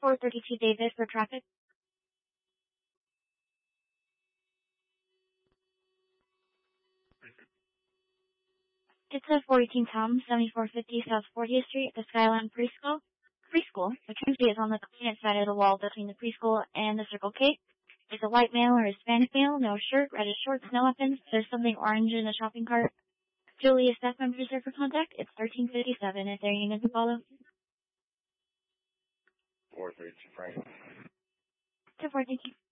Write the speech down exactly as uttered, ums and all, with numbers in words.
four thirty-two David for traffic. It's a four eighteen Tom, seventy-four fifty South fortieth Street, the Skyline Preschool. Preschool. The Trinity is on the opposite side of the wall between the preschool and the Circle K. It's a white male or Hispanic male, no shirt, reddish shorts, no weapons. There's something orange in the shopping cart. Julia, staff members there for contact. It's thirteen fifty-seven. Is there anything to follow? four thirty-two Frank. two four, thank you.